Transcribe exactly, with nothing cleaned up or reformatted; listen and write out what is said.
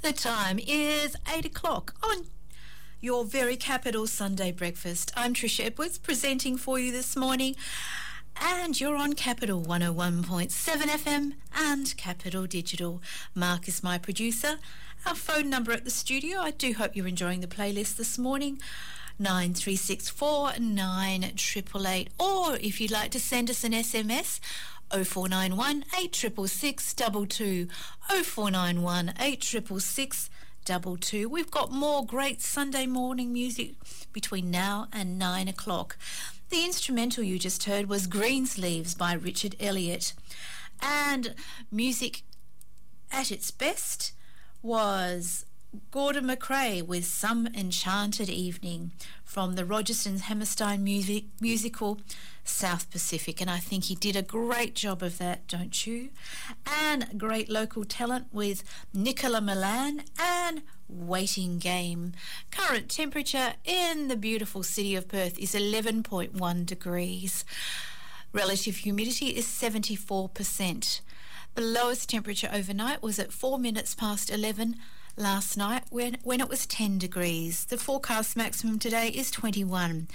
The time is eight o'clock on your very capital Sunday breakfast. I'm Trish Edwards presenting for you this morning, and you're on Capital one oh one point seven F M and Capital Digital. Mark is my producer. Our phone number at the studio, I do hope you're enjoying the playlist this morning, nine three six four nine eight eight eight, or if you'd like to send us an S M S, oh four nine one eight six six six two two, oh four nine one eight six six six two two. We've got more great Sunday morning music between now and nine o'clock. The instrumental you just heard was Greensleeves by Richard Elliott, and music at its best was Gordon McRae with Some Enchanted Evening from the Rogerson Hammerstein music, musical South Pacific, and I think he did a great job of that, don't you? And great local talent with Nicola Milan and Waiting Game. Current temperature in the beautiful city of Perth is eleven point one degrees. Relative humidity is seventy-four percent. The lowest temperature overnight was at four minutes past eleven last night when, when it was ten degrees. The forecast maximum today is twenty-one.